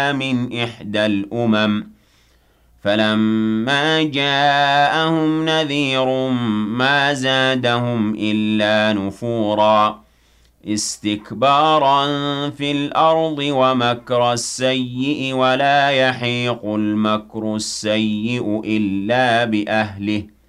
من إحدى الأمم فلما جاءهم نذير ما زادهم إلا نفورا استكبارا في الأرض ومكر السيئ ولا يحيق المكر السيئ إلا بأهله